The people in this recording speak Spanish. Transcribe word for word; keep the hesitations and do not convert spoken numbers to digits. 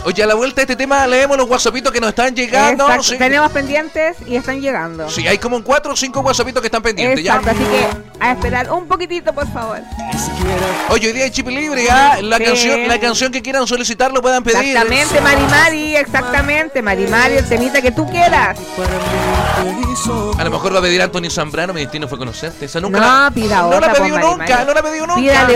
Oye, a la vuelta de este tema leemos los whatsappitos que nos están llegando. Exacto, Sí. tenemos pendientes y están llegando. Sí, hay como cuatro o cinco whatsappitos que están pendientes. Exacto, ¿ya? así que a esperar un poquitito, por favor. Oye, hoy día hay chip libre, ¿ah? La, Sí. canción, la canción que quieran solicitar lo puedan pedir. Exactamente, Mari Mari, exactamente, Mari Mari, el temita que tú quieras. A lo mejor va a pedir Anthony Zambrano, mi destino fue conocerte. Esa nunca No, la, pida no otra, la he pedido pues, Mari nunca, Mari. no la he pedido nunca. Pídale